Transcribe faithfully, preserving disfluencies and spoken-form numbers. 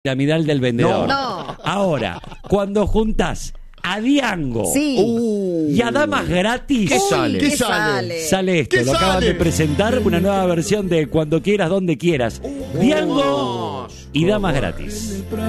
piramidal del vendedor. No. No. Ahora, cuando juntás a Diango Sí. Uh, y a Damas Gratis, ¿Qué Uy, sale? ¿qué ¿Qué sale? sale esto. ¿Qué Lo acaban sale? de presentar, una nueva versión de Cuando Quieras, Donde Quieras. Diango y Damas Gratis.